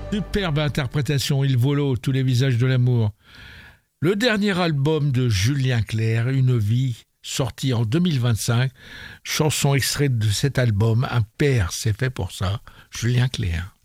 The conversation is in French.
Superbe interprétation, Il Volo, tous les visages de l'amour. Le dernier album de Julien Clerc, Une vie, sorti en 2025. Chanson extraite de cet album, Un père, c'est fait pour ça, Julien Clerc.